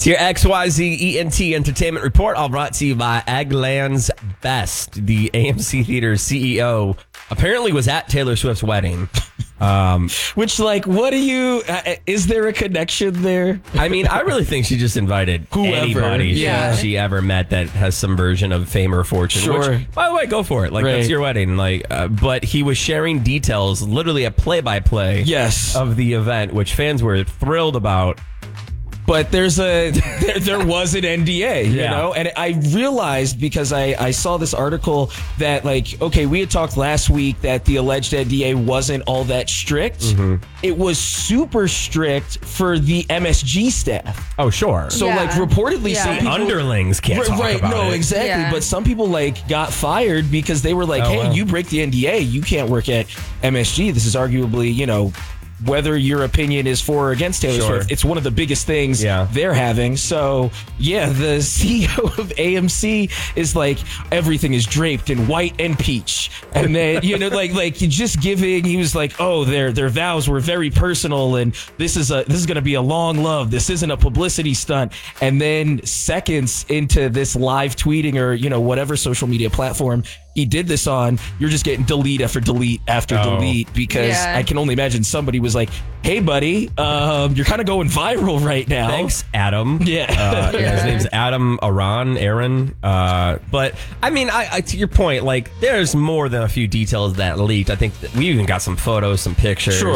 It's your XYZ ENT Entertainment Report, all brought to you by Eggland's Best. The AMC Theater CEO apparently was at Taylor Swift's wedding. Which, like, what do you... is there a connection there? I mean, I really think she just invited Whoever. anybody she ever met that has some version of fame or fortune. Sure. Which, by the way, go for it. Like, that's your wedding. Like, but he was sharing details, literally a play-by-play of the event, which fans were thrilled about. But there was an NDA, you know? And I realized, because I saw this article that, like, okay, we had talked last week that the alleged NDA wasn't all that strict. It was super strict for the MSG staff. Oh, sure. So, like, reportedly, some people, underlings can't talk about it. Exactly. But some people, like, got fired because they were like, hey, you break the NDA, you can't work at MSG. This is arguably, you know, whether your opinion is for or against Taylor Swift, it's one of the biggest things they're having. So, the CEO of AMC is like, everything is draped in white and peach. And then, you know, like just giving, he was like, oh, their vows were very personal, and this is going to be a long love. This isn't a publicity stunt. And then seconds into this live tweeting or, you know, whatever social media platform he did this on, you're just getting delete after delete after delete, because I can only imagine somebody was like, hey, buddy, you're kind of going viral right now. Thanks, Adam. His name's Adam Aaron. But, I mean, I to your point, like, there's more than a few details that leaked. I think that we even got some photos, some pictures.